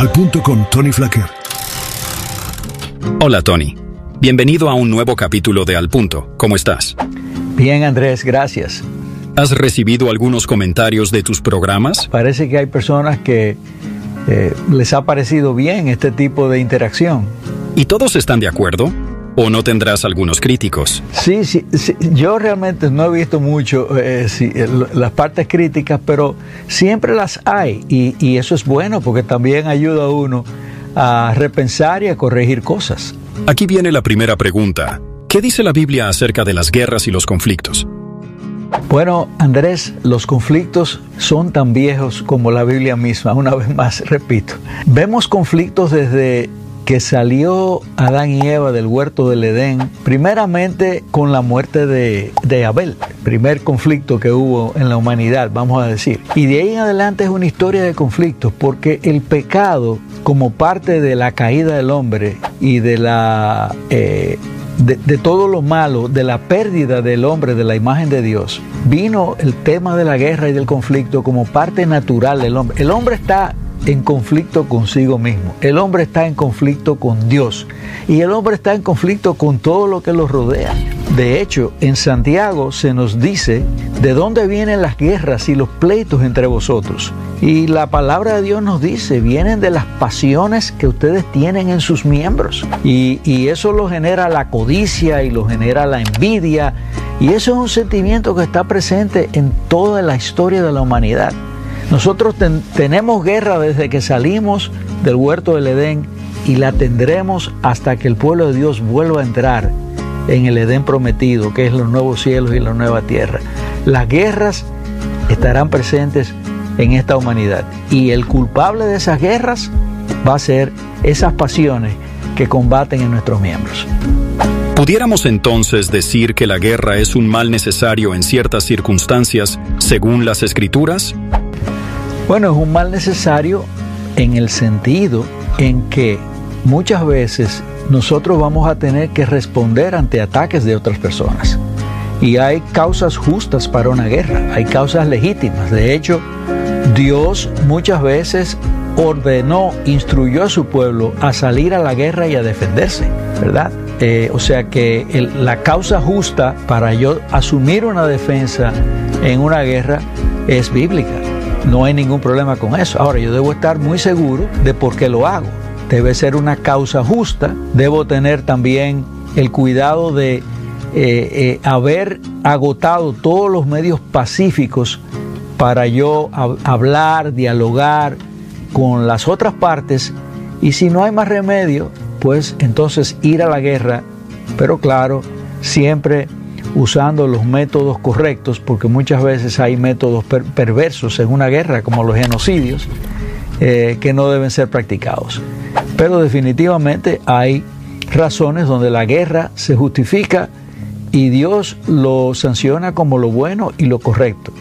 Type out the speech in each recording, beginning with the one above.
Al Punto con Tony Flaquer. Hola, Tony. Bienvenido a un nuevo capítulo de Al Punto. ¿Cómo estás? Bien, Andrés, gracias. ¿Has recibido algunos comentarios de tus programas? Parece que hay personas que les ha parecido bien este tipo de interacción. ¿Y todos están de acuerdo? ¿O no tendrás algunos críticos? Sí, yo realmente no he visto mucho las partes críticas, pero siempre las hay, y eso es bueno porque también ayuda a uno a repensar y a corregir cosas. Aquí viene la primera pregunta. ¿Qué dice la Biblia acerca de las guerras y los conflictos? Bueno, Andrés, los conflictos son tan viejos como la Biblia misma. Una vez más, repito, vemos conflictos desde que salió Adán y Eva del huerto del Edén, primeramente con la muerte de Abel, primer conflicto que hubo en la humanidad, vamos a decir. Y de ahí en adelante es una historia de conflictos, porque el pecado, como parte de la caída del hombre y de la de todo lo malo, de la pérdida del hombre de la imagen de Dios, vino el tema de la guerra y del conflicto como parte natural del hombre. El hombre está en conflicto consigo mismo, el hombre está en conflicto con Dios y el hombre está en conflicto con todo lo que lo rodea. De hecho, en Santiago se nos dice de dónde vienen las guerras y los pleitos entre vosotros, y la palabra de Dios nos dice, vienen de las pasiones que ustedes tienen en sus miembros, y eso lo genera la codicia y lo genera la envidia, y eso es un sentimiento que está presente en toda la historia de la humanidad. Nosotros tenemos guerra desde que salimos del huerto del Edén y la tendremos hasta que el pueblo de Dios vuelva a entrar en el Edén prometido, que es los nuevos cielos y la nueva tierra. Las guerras estarán presentes en esta humanidad y el culpable de esas guerras va a ser esas pasiones que combaten en nuestros miembros. ¿Pudiéramos entonces decir que la guerra es un mal necesario en ciertas circunstancias según las Escrituras? Bueno, es un mal necesario en el sentido en que muchas veces nosotros vamos a tener que responder ante ataques de otras personas. Y hay causas justas para una guerra, hay causas legítimas. De hecho, Dios muchas veces ordenó, instruyó a su pueblo a salir a la guerra y a defenderse, ¿verdad? O sea que la causa justa para yo asumir una defensa en una guerra es bíblica. No hay ningún problema con eso. Ahora, yo debo estar muy seguro de por qué lo hago. Debe ser una causa justa. Debo tener también el cuidado de haber agotado todos los medios pacíficos para yo hablar, dialogar con las otras partes. Y si no hay más remedio, pues entonces ir a la guerra. Pero claro, siempre usando los métodos correctos, porque muchas veces hay métodos perversos en una guerra, como los genocidios, que no deben ser practicados. Pero definitivamente hay razones donde la guerra se justifica y Dios lo sanciona como lo bueno y lo correcto.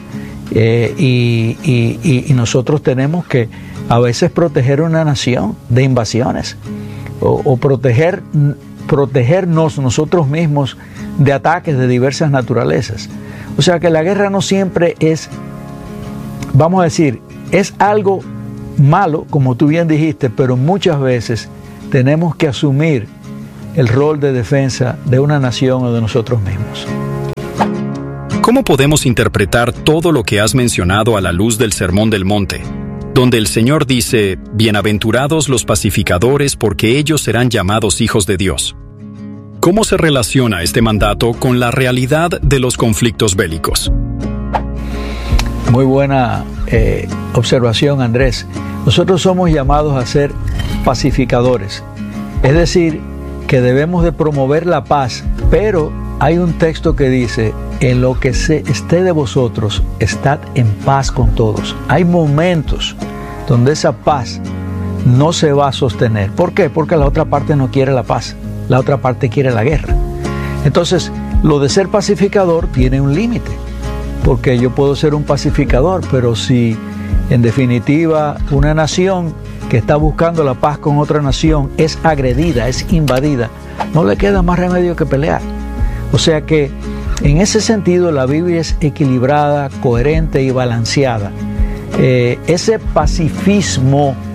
Y nosotros tenemos que a veces proteger una nación de invasiones o protegernos nosotros mismos de ataques de diversas naturalezas. O sea que la guerra no siempre es, vamos a decir, es algo malo, como tú bien dijiste, pero muchas veces tenemos que asumir el rol de defensa de una nación o de nosotros mismos. ¿Cómo podemos interpretar todo lo que has mencionado a la luz del Sermón del Monte, donde el Señor dice, bienaventurados los pacificadores porque ellos serán llamados hijos de Dios? ¿Cómo se relaciona este mandato con la realidad de los conflictos bélicos? Muy buena observación, Andrés. Nosotros somos llamados a ser pacificadores, es decir, que debemos de promover la paz, pero hay un texto que dice, en lo que esté de vosotros, estad en paz con todos. Hay momentos donde esa paz no se va a sostener. ¿Por qué? Porque la otra parte no quiere la paz, la otra parte quiere la guerra. Entonces, lo de ser pacificador tiene un límite, porque yo puedo ser un pacificador, pero si en definitiva una nación que está buscando la paz con otra nación es agredida, es invadida, no le queda más remedio que pelear. O sea que en ese sentido la Biblia es equilibrada, coherente y balanceada. Ese pacifismo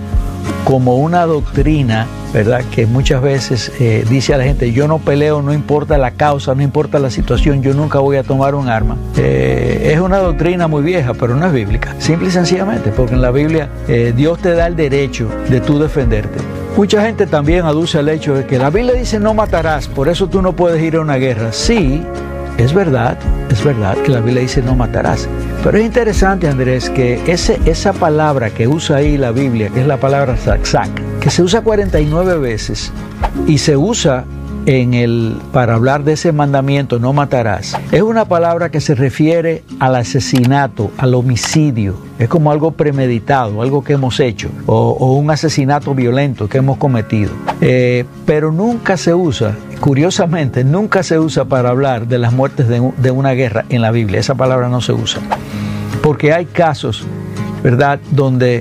como una doctrina, ¿verdad?, que muchas veces dice a la gente: yo no peleo, no importa la causa, no importa la situación, yo nunca voy a tomar un arma. Es una doctrina muy vieja, pero no es bíblica. Simple y sencillamente, porque en la Biblia Dios te da el derecho de tú defenderte. Mucha gente también aduce el hecho de que la Biblia dice no matarás, por eso tú no puedes ir a una guerra. Sí, es verdad que la Biblia dice no matarás. Pero es interesante, Andrés, que esa palabra que usa ahí la Biblia, que es la palabra tzak, que se usa 49 veces y se usa para hablar de ese mandamiento, no matarás, es una palabra que se refiere al asesinato, al homicidio. Es como algo premeditado, algo que hemos hecho, o un asesinato violento que hemos cometido. Pero nunca se usa, curiosamente, nunca se usa para hablar de las muertes de una guerra en la Biblia. Esa palabra no se usa. Porque hay casos, ¿verdad?, donde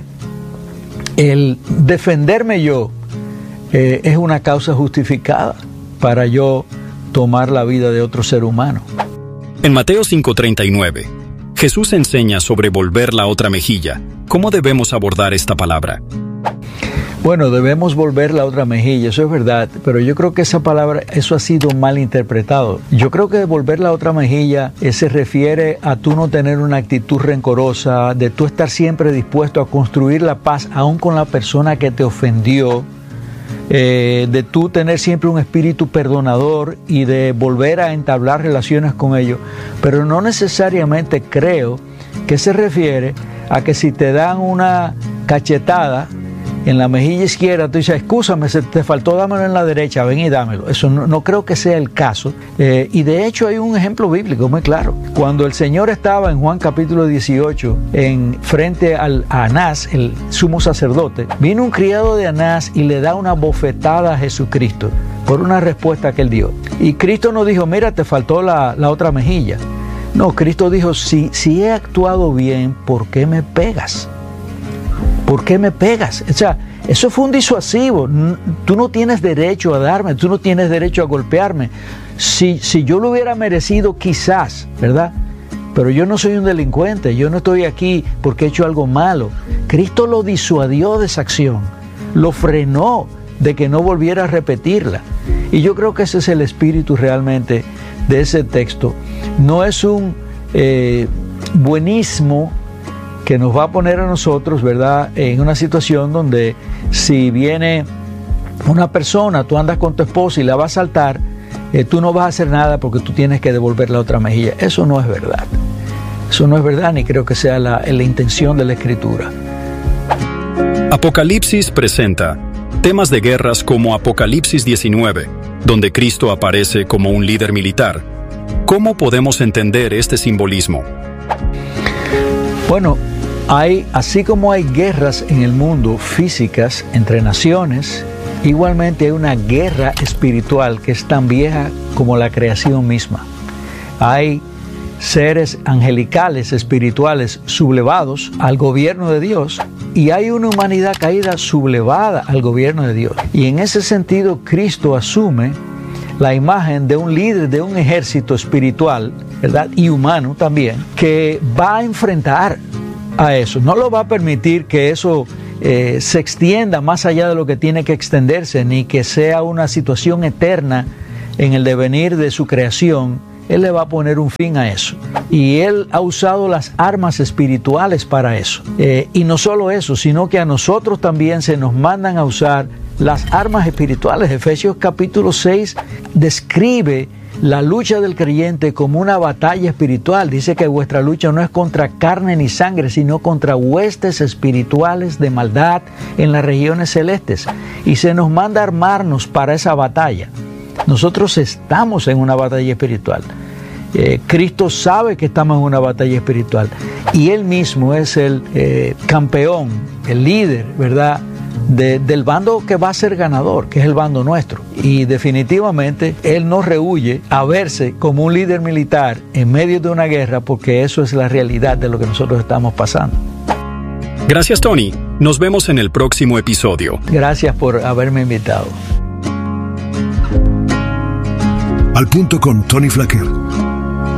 el defenderme yo es una causa justificada para yo tomar la vida de otro ser humano. En Mateo 5:39, Jesús enseña sobre volver la otra mejilla. ¿Cómo debemos abordar esta palabra? Bueno, debemos volver la otra mejilla, eso es verdad, pero yo creo que esa palabra, eso ha sido mal interpretado. Yo creo que volver la otra mejilla se refiere a tú no tener una actitud rencorosa, de tú estar siempre dispuesto a construir la paz aún con la persona que te ofendió, de tú tener siempre un espíritu perdonador y de volver a entablar relaciones con ellos. Pero no necesariamente creo que se refiere a que si te dan una cachetada en la mejilla izquierda, tú dices: excúsame, se te faltó, dámelo en la derecha, ven y dámelo. Eso no creo que sea el caso. Y de hecho hay un ejemplo bíblico muy claro. Cuando el Señor estaba en Juan capítulo 18, frente a Anás, el sumo sacerdote, vino un criado de Anás y le da una bofetada a Jesucristo por una respuesta que él dio. Y Cristo no dijo: mira, te faltó la otra mejilla. No, Cristo dijo: si he actuado bien, ¿por qué me pegas? ¿Por qué me pegas? O sea, eso fue un disuasivo. Tú no tienes derecho a darme, tú no tienes derecho a golpearme. Si yo lo hubiera merecido, quizás, ¿verdad? Pero yo no soy un delincuente, yo no estoy aquí porque he hecho algo malo. Cristo lo disuadió de esa acción, lo frenó de que no volviera a repetirla. Y yo creo que ese es el espíritu realmente de ese texto. No es un buenismo que nos va a poner a nosotros, ¿verdad?, en una situación donde si viene una persona, tú andas con tu esposa y la vas a asaltar, tú no vas a hacer nada porque tú tienes que devolver la otra mejilla. Eso no es verdad. Eso no es verdad, ni creo que sea la intención de la Escritura. Apocalipsis presenta temas de guerras como Apocalipsis 19, donde Cristo aparece como un líder militar. ¿Cómo podemos entender este simbolismo? Bueno, así como hay guerras en el mundo físicas entre naciones, igualmente hay una guerra espiritual que es tan vieja como la creación misma. Hay seres angelicales, espirituales, sublevados al gobierno de Dios, y hay una humanidad caída sublevada al gobierno de Dios. Y en ese sentido, Cristo asume la imagen de un líder de un ejército espiritual, ¿verdad?, y humano también, que va a enfrentar a eso. No lo va a permitir que eso se extienda más allá de lo que tiene que extenderse, ni que sea una situación eterna en el devenir de su creación. Él le va a poner un fin a eso. Y Él ha usado las armas espirituales para eso. Y no solo eso, sino que a nosotros también se nos mandan a usar las armas espirituales. Efesios capítulo 6 describe la lucha del creyente como una batalla espiritual. Dice que vuestra lucha no es contra carne ni sangre, sino contra huestes espirituales de maldad en las regiones celestes. Y se nos manda a armarnos para esa batalla. Nosotros estamos en una batalla espiritual. Cristo sabe que estamos en una batalla espiritual. Y Él mismo es el campeón, el líder, ¿verdad?, del bando que va a ser ganador, que es el bando nuestro. Y definitivamente Él no rehúye a verse como un líder militar en medio de una guerra, porque eso es la realidad de lo que nosotros estamos pasando. Gracias, Tony. Nos vemos en el próximo episodio. Gracias por haberme invitado. Al punto con Tony Flaquer.